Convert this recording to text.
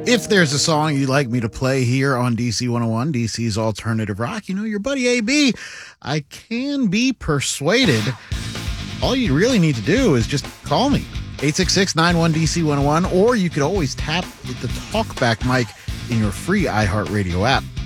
If there's a song you'd like me to play here on DC 101, DC's Alternative Rock, your buddy AB, I can be persuaded. All you really need to do is just call me, 866-91-DC-101, or you could always tap the talkback mic in your free iHeartRadio app.